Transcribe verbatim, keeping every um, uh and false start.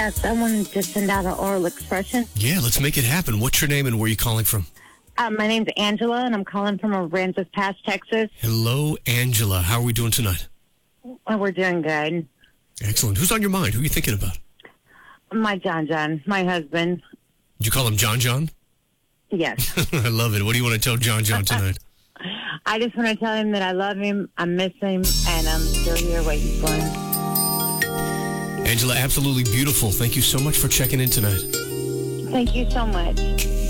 Yes, I wanted to send out an oral expression. Yeah, let's make it happen. What's your name and where are you calling from? Uh, my name's Angela, and I'm calling from Aransas Pass, Texas. Hello, Angela. How are we doing tonight? Well, we're doing good. Excellent. Who's on your mind? Who are you thinking about? My John John, my husband. Did you call him John John? Yes. I love it. What do you want to tell John John tonight? I just want to tell him that I love him, I miss him, and I'm still here waiting for him. Angela, absolutely beautiful. Thank you so much for checking in tonight. Thank you so much.